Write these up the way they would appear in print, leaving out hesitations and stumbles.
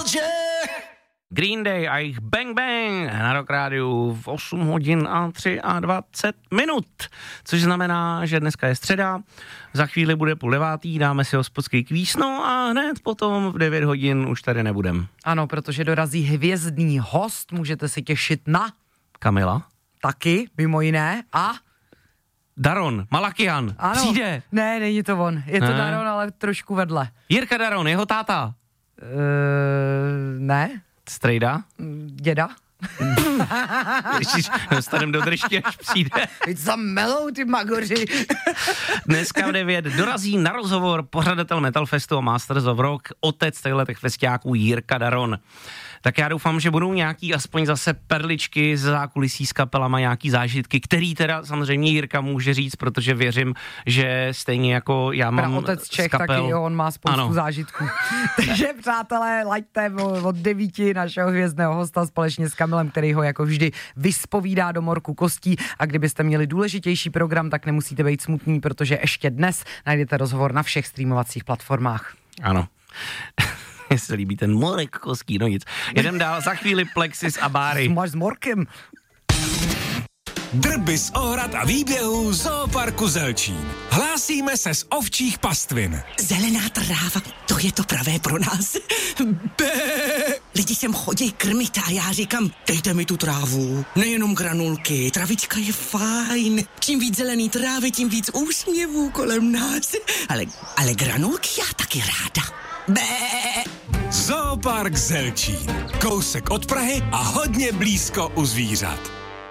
Green Day a jejich Bang Bang na Rock Rádiu v 8 hodin a 23 minut, což znamená, že dneska je středa, za chvíli bude 8:30, dáme si hospodský kvíz, no a hned potom v 9 hodin už tady nebudem. Ano, protože dorazí hvězdný host, můžete si těšit na... Kamila? Taky, mimo jiné, a... Daron, Malakian, ano. Přijde. Ne, není to on, je to Daron, ale trošku vedle. Jirka Daron, jeho táta. Ne. Strejda? Děda? Ježiš, dostanem do držky, až přijde. Víc za melou, ty magoři. Dneska v 9 dorazí na rozhovor pořadatel Metal Festu a Masters of Rock, otec těch festiáků Jirka Daron. Tak já doufám, že budou nějaký aspoň zase perličky z zákulisí s kapelama, nějaký zážitky, který teda samozřejmě Jirka může říct, protože věřím, že stejně jako já mám otec Čech, kapel, taky on má spoustu zážitků. Takže přátelé, laďte od 9 našeho hvězdného hosta společně s Kamilem, který ho jako vždy vyspovídá do morku kostí, a kdybyste měli důležitější program, tak nemusíte být smutní, protože ještě dnes najdete rozhovor na všech streamovacích platformách. Ano. Mně se líbí ten morek kostí, no nic. Jedem dál, za chvíli Plexis a Báry. Máš s morkem. Drby z ohrad a výběhů Zooparku Zelčín. Hlásíme se z ovčích pastvin. Zelená tráva, to je to pravé pro nás. Lidi sem chodí krmit a já říkám, dejte mi tu trávu. Nejenom granulky, travička je fajn. Čím víc zelený trávy, tím víc úsměvů kolem nás. Ale granulky já taky ráda. Zoopark Zelčín. Kousek od Prahy a hodně blízko u zvířat.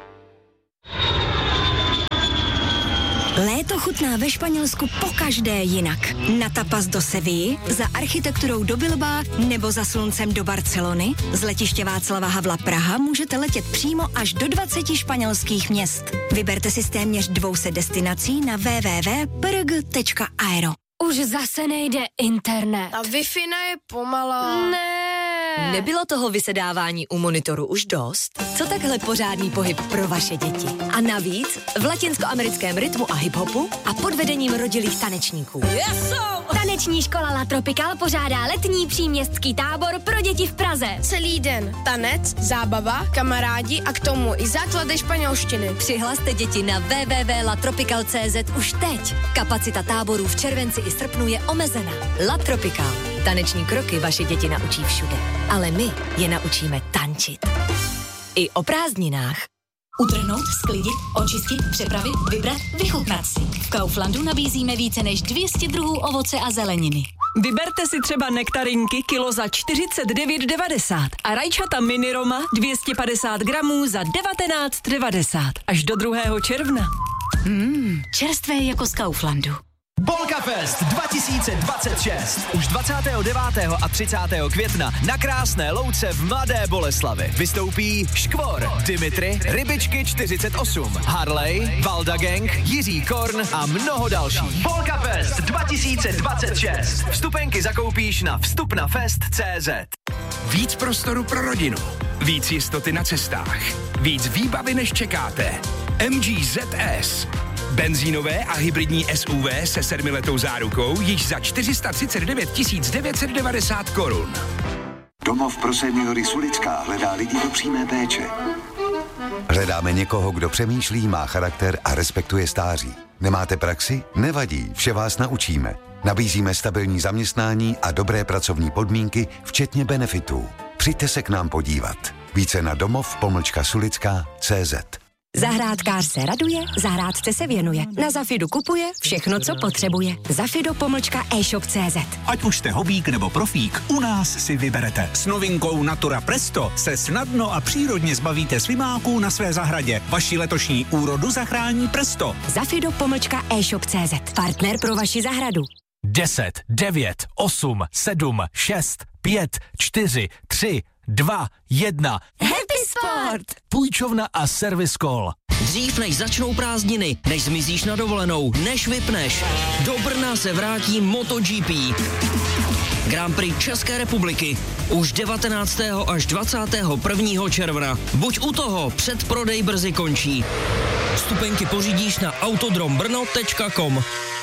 Léto chutná ve Španělsku pokaždé jinak. Na tapas do Sevilly, za architekturou do Bilbaa nebo za sluncem do Barcelony. Z letiště Václava Havla Praha můžete letět přímo až do 20 španělských měst. Vyberte si z téměř 200 destinací na www.prg.aero. Už zase nejde internet. A Wi-Fi je pomalá. Ne. Nebylo toho vysedávání u monitoru už dost? Co takhle pořádný pohyb pro vaše děti? A navíc v latinskoamerickém rytmu a hiphopu a pod vedením rodilých tanečníků. Taneční škola La Tropical pořádá letní příměstský tábor pro děti v Praze. Celý den tanec, zábava, kamarádi a k tomu i základy španělštiny. Přihlaste děti na www.latropical.cz už teď. Kapacita táborů v červenci i srpnu je omezená. La Tropical. Taneční kroky vaše děti naučí všude. Ale my je naučíme tančit. I o prázdninách. Utrhnout, sklidit, očistit, přepravit, vybrat, vychutnat si. V Kauflandu nabízíme více než 200 druhů ovoce a zeleniny. Vyberte si třeba nektarinky kilo za 49,90 a rajčata mini Roma 250 gramů za 19,90 až do 2. června. Čerstvé jako z Kauflandu. Polkafest 2026. Už 29. a 30. května na Krásné Louce v Mladé Boleslavi vystoupí Škvor, Dimitri, Rybičky 48, Harley, Valda Gang, Jiří Korn a mnoho dalších. Polkafest 2026. Vstupenky zakoupíš na vstupnafest.cz. Víc prostoru pro rodinu, víc jistoty na cestách, víc výbavy než čekáte. MG ZS. Benzínové a hybridní SUV se 7letou zárukou již za 439 990 korun. Domov pro seniory Sulická hledá lidi do přímé péče. Hledáme někoho, kdo přemýšlí, má charakter a respektuje stáří. Nemáte praxi? Nevadí, vše vás naučíme. Nabízíme stabilní zaměstnání a dobré pracovní podmínky, včetně benefitů. Přijďte se k nám podívat. Více na domov-sulická.cz. Zahrádkář se raduje, zahrádce se věnuje. Na Zafidu kupuje všechno, co potřebuje. Zafido-e-shop.cz. Ať už jste hobík nebo profík, u nás si vyberete. S novinkou Natura Presto se snadno a přírodně zbavíte slimáků na své zahradě. Vaši letošní úrodu zachrání Presto. Zafido-e-shop.cz. Partner pro vaši zahradu. 10, 9, 8, 7, 6, 5, 4, 3, 2, 1. Happy Sport! Půjčovna a Service Call. Dřív než začnou prázdniny, než zmizíš na dovolenou, než vypneš, do Brna se vrátí MotoGP. Grand Prix České republiky už 19. až 21. června. Buď u toho, předprodej brzy končí. Vstupenky pořídíš na autodrombrno.com.